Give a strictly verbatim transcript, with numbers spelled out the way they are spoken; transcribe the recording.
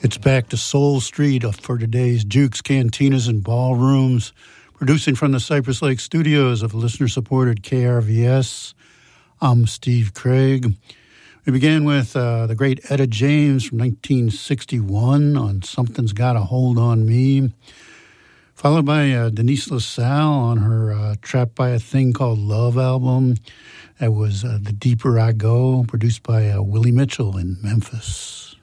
It's back to Soul Street for today's Jukes, Cantinas, and Ballrooms, producing from the Cypress Lake studios of listener-supported K R V S. I'm Steve Craig. We began with uh, the great Etta James from nineteen sixty-one on Something's Got a Hold on Me, followed by uh, Denise LaSalle on her uh, Trapped by a Thing Called Love album. That was uh, The Deeper I Go, produced by uh, Willie Mitchell in Memphis.